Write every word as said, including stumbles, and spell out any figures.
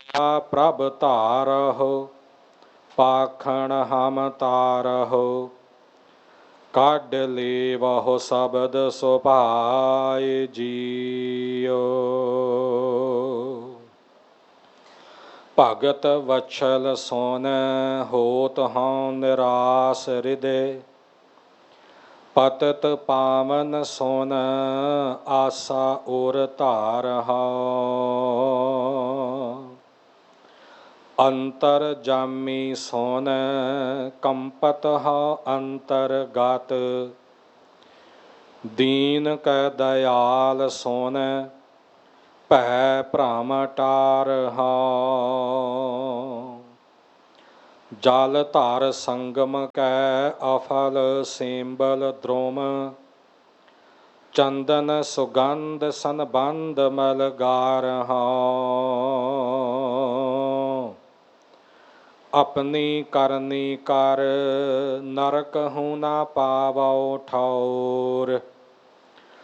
ਪ੍ਰਭ ਧਾਰਹੁ ਪਾਖਣ ਹਮ ਤਾਰਹੁ ਕੱਢ ਲੇਵਹੁ ਸ਼ਬਦ ਸੁਭਾਇ ਜੀਉ। ਭਗਤ ਵਛਲ ਸੋਨ ਹੋਤ ਹਉ ਨਿਰਾਸ ਹਿਰਦੇ ਪਤਿਤ ਪਾਵਨ ਸੋਨ ਆਸਾ ਉਰ ਧਾਰਹੁ। ਅੰਤਰ ਜਾਮੀ ਸੋਨ ਕੰਪਤ ਹਉ ਅੰਤਰਗਤ ਦੀਨ ਕੈ ਦਇਆਲ ਸੋਨ ਭੈ ਭ੍ਰਮ ਟਾਰਹੁ। ਜਲ ਧਰ ਸੰਗਮ ਕੈ ਅਫਲ ਸਿੰਬਲ ਦ੍ਰੋਮ ਚੰਦਨ ਸੁਗੰਧ ਸੰਬੰਧ ਮਲਗਾਰਹੁ। ਆਪਣੀ ਕਰਨੀ ਕਰ ਨਰਕ ਹੂੰ ਨਾ ਪਾਵਉ ਠੌਰ